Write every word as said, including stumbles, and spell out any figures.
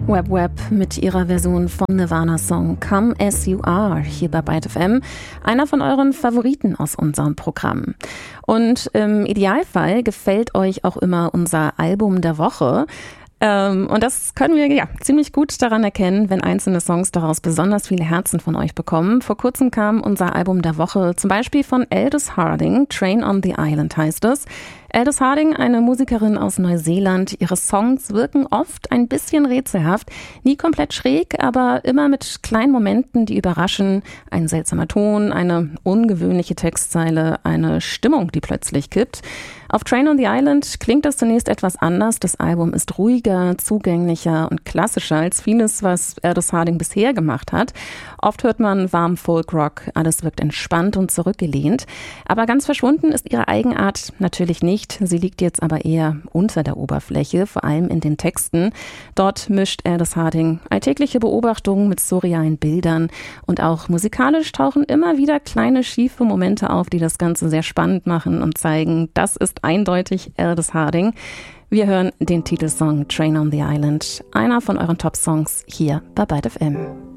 Web Web mit ihrer Version von Nirvana-Song Come As You Are hier bei Byte F M. Einer von euren Favoriten aus unserem Programm. Und im Idealfall gefällt euch auch immer unser Album der Woche. Ähm, und das können wir ja ziemlich gut daran erkennen, wenn einzelne Songs daraus besonders viele Herzen von euch bekommen. Vor kurzem kam unser Album der Woche zum Beispiel von Aldous Harding, Train on the Island heißt es. Aldous Harding, eine Musikerin aus Neuseeland. Ihre Songs wirken oft ein bisschen rätselhaft, nie komplett schräg, aber immer mit kleinen Momenten, die überraschen. Ein seltsamer Ton, eine ungewöhnliche Textzeile, eine Stimmung, die plötzlich kippt. Auf Train on the Island klingt das zunächst etwas anders. Das Album ist ruhiger, zugänglicher und klassischer als vieles, was Aldous Harding bisher gemacht hat. Oft hört man warm Folk-Rock, alles wirkt entspannt und zurückgelehnt. Aber ganz verschwunden ist ihre Eigenart natürlich nicht. Sie liegt jetzt aber eher unter der Oberfläche, vor allem in den Texten. Dort mischt Aldous Harding alltägliche Beobachtungen mit surrealen Bildern und auch musikalisch tauchen immer wieder kleine schiefe Momente auf, die das Ganze sehr spannend machen und zeigen, das ist eindeutig Aldous Harding. Wir hören den Titelsong Train on the Island, einer von euren Top-Songs hier bei Byte F M.